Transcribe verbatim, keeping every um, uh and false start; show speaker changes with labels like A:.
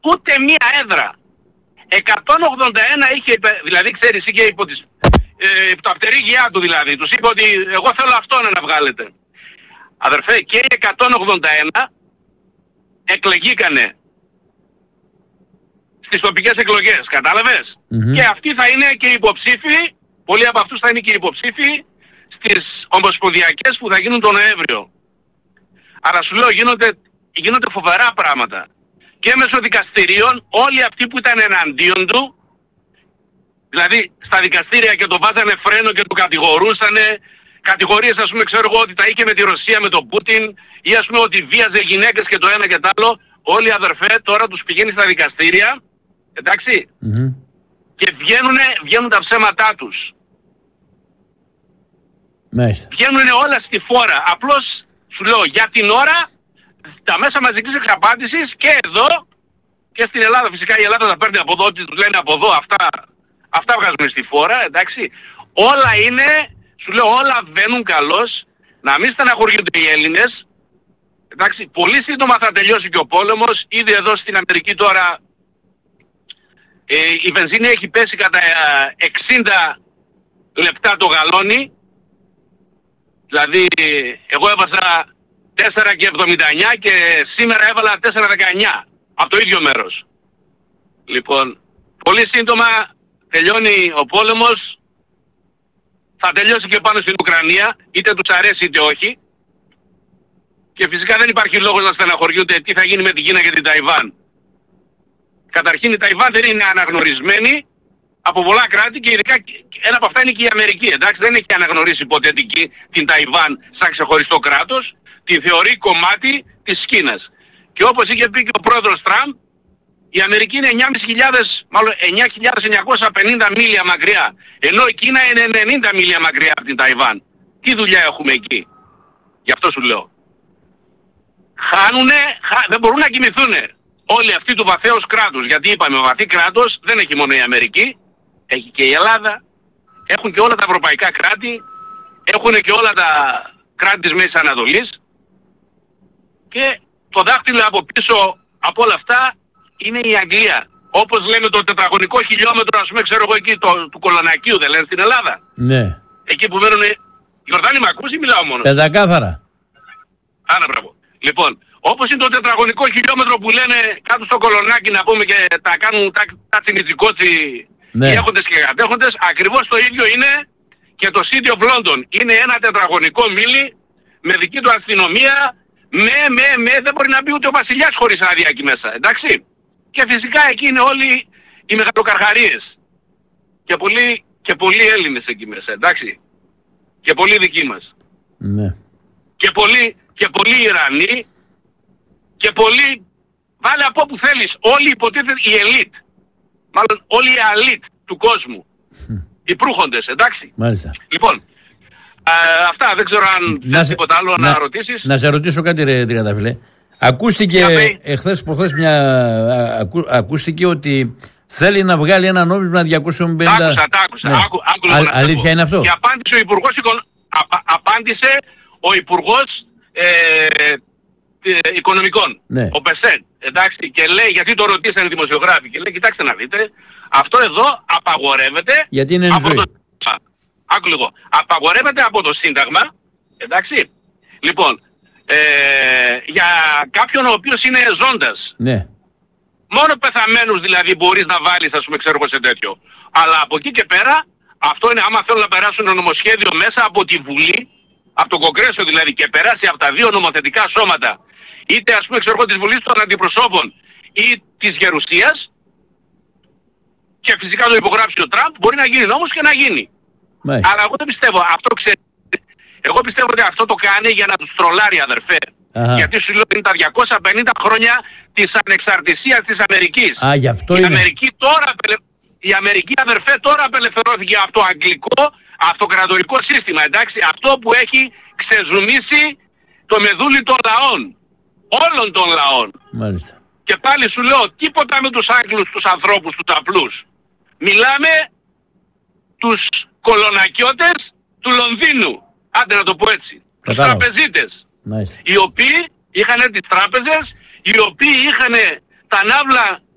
A: ούτε μία έδρα. εκατόν ογδόντα ένα είχε, δηλαδή ξέρεις, είχε υπό τις, ε, υπό τα πτερίγια του δηλαδή. Τους είπε ότι εγώ θέλω αυτόν να βγάλετε. Αδερφέ, και οι εκατόν ογδόντα ένα εκλεγήκανε στις τοπικές εκλογές, κατάλαβες. Mm-hmm. Και αυτοί θα είναι και υποψήφοι, πολλοί από αυτούς θα είναι και υποψήφοι στις ομοσπονδιακές που θα γίνουν τον Νοέμβριο. Άρα σου λέω γίνονται, γίνονται φοβερά πράγματα. Και μέσω δικαστηρίων όλοι αυτοί που ήταν εναντίον του, δηλαδή στα δικαστήρια και το βάζανε φρένο και του κατηγορούσανε, κατηγορίες ας πούμε ξέρω εγώ ότι τα είχε με τη Ρωσία, με τον Πούτιν, ή ας πούμε ότι βίαζε γυναίκες και το ένα και το άλλο, όλοι αδερφέ τώρα τους πηγαίνει στα δικαστήρια, εντάξει, mm-hmm. και βγαίνουνε, βγαίνουν τα ψέματά τους.
B: Μάλιστα.
A: Βγαίνουνε όλα στη φόρα. Απλώς σου λέω για την ώρα τα μέσα μαζικής εξαπάντησης και εδώ και στην Ελλάδα, φυσικά η Ελλάδα τα παίρνει από εδώ, ό,τι τους λένε από εδώ, αυτά, αυτά βγάζουν στη φόρα, εντάξει. Όλα είναι, σου λέω, όλα βαίνουν καλώς, να μην στεναχωριούνται οι Έλληνες, εντάξει. Πολύ σύντομα θα τελειώσει και ο πόλεμος, ήδη εδώ στην Αμερική τώρα ε, η βενζίνη έχει πέσει κατά εξήντα λεπτά το γαλόνι, δηλαδή εγώ έβαζα τέσσερα και εβδομήντα εννιά και σήμερα έβαλα τέσσερα δεκαεννιά από το ίδιο μέρος. Λοιπόν, πολύ σύντομα τελειώνει ο πόλεμος, θα τελειώσει και πάνω στην Ουκρανία, είτε τους αρέσει είτε όχι, και φυσικά δεν υπάρχει λόγος να στεναχωριούνται τι θα γίνει με την Κίνα και την Ταϊβάν. Καταρχήν η Ταϊβάν δεν είναι αναγνωρισμένη από πολλά κράτη και ειδικά ένα από αυτά είναι και η Αμερική, εντάξει, δεν έχει αναγνωρίσει ποτέ την, την Ταϊβάν σαν ξεχωριστό κράτος, τη θεωρεί κομμάτι της Κίνας. Και όπως είχε πει και ο πρόεδρος Τραμπ, η Αμερική είναι εννιά χιλιάδες, μάλλον εννιά χιλιάδες εννιακόσια πενήντα μίλια μακριά, ενώ η Κίνα είναι ενενήντα μίλια μακριά από την Ταϊβάν. Τι δουλειά έχουμε εκεί? Γι' αυτό σου λέω. Χάνουνε, χα, δεν μπορούν να κοιμηθούνε όλοι αυτοί του βαθέως κράτους. Γιατί είπαμε, βαθύ κράτος δεν έχει μόνο η Αμερική, έχει και η Ελλάδα, έχουν και όλα τα ευρωπαϊκά κράτη, έχουν και όλα τα κράτη της Μέσης Ανατολής, και το δάχτυλο από πίσω από όλα αυτά είναι η Αγγλία. Όπως λέμε το τετραγωνικό χιλιόμετρο, ας πούμε, ξέρω εγώ εκεί, το, του Κολονακίου, δεν λένε στην Ελλάδα.
B: Ναι.
A: Εκεί που μένουν. Γιορδάνη, μ' ακούς ή μιλάω μόνο?
B: Πεντακάθαρα.
A: Άρα, μπράβο. Λοιπόν, όπως είναι το τετραγωνικό χιλιόμετρο που λένε κάτω στο Κολονάκι, να πούμε, και τα κάνουν τα, τα τσιμιτσικότσι, ναι, οι έχοντες και κατέχοντες, ακριβώς το ίδιο είναι και το City of London. Είναι ένα τετραγωνικό μίλι με δική του αστυνομία. Με, με, με, δεν μπορεί να μπει ούτε ο βασιλιάς χωρίς άδεια εκεί μέσα, εντάξει. Και φυσικά εκεί είναι όλοι οι μεγαλοκαρχαρίες. Και πολλοί, και πολλοί Έλληνες εκεί μέσα, εντάξει. Και πολλοί δικοί μας.
B: Ναι.
A: Και πολλοί, και πολλοί Ιρανοί. Και πολλοί, βάλε από όπου θέλεις, όλοι υποτίθεται η ελίτ. Μάλλον όλοι οι αλίτ του κόσμου. Οι προύχοντες, εντάξει.
B: Μάλιστα.
A: Λοιπόν, Α, αυτά, δεν ξέρω αν θες τίποτα άλλο να, να ρωτήσεις.
B: Να σε ρωτήσω κάτι, ρε Τριανταφυλλέ. Ακούστηκε εχθές προχθές μια... Ακού, ακούστηκε ότι θέλει να βγάλει ένα νόμισμα διακόσια πενήντα...
A: Τ' άκουσα, τ' άκουσα.
B: Ναι.
A: Άκου, άκου,
B: Α, αλήθεια είναι αυτό?
A: Και απάντησε ο Υπουργός, απα, απάντησε ο Υπουργός ε, ε, Οικονομικών, ναι, ο Πεσέν, εντάξει, και λέει, γιατί το ρωτήσανε οι δημοσιογράφοι, και λέει, κοιτάξτε να δείτε, αυτό εδώ απαγορεύεται. Γιατί είναι από το... Άκου λίγο. Απαγορεύεται από το Σύνταγμα, εντάξει. Λοιπόν, ε, για κάποιον ο οποίος είναι ζώντας.
B: Ναι.
A: Μόνο πεθαμένους δηλαδή μπορείς να βάλεις, ας πούμε, ξέρω εγώ, σε τέτοιο. Αλλά από εκεί και πέρα, αυτό είναι, άμα θέλουν να περάσουν το νομοσχέδιο μέσα από τη Βουλή, από το Κογκρέσο δηλαδή, και περάσει από τα δύο νομοθετικά σώματα, είτε ας πούμε, ξέρω εγώ, της Βουλής των Αντιπροσώπων ή της Γερουσίας, και φυσικά το υπογράψει ο Τραμπ, μπορεί να γίνει νόμος και να γίνει. Μάλιστα. Αλλά εγώ δεν πιστεύω, αυτό ξέρετε, εγώ πιστεύω ότι αυτό το κάνει για να τους τρολάρει, αδερφέ. Αχα. Γιατί σου λέω είναι τα διακόσια πενήντα χρόνια της ανεξαρτησίας της Αμερικής.
B: Α, γι' αυτό
A: η
B: είναι.
A: Αμερική τώρα, η Αμερική, αδερφέ, τώρα απελευθερώθηκε από το αγγλικό αυτοκρατορικό σύστημα, εντάξει, αυτό που έχει ξεζουμίσει το μεδούλι των λαών, όλων των λαών.
B: Μάλιστα.
A: Και πάλι σου λέω, τίποτα με τους Άγγλους, τους ανθρώπους, τους απλούς. Μιλάμε τους κολονακιώτες του Λονδίνου, άντε να το πω έτσι, τους τραπεζίτες, οι οποίοι είχαν τις τράπεζες, οι οποίοι είχαν τα ναύλα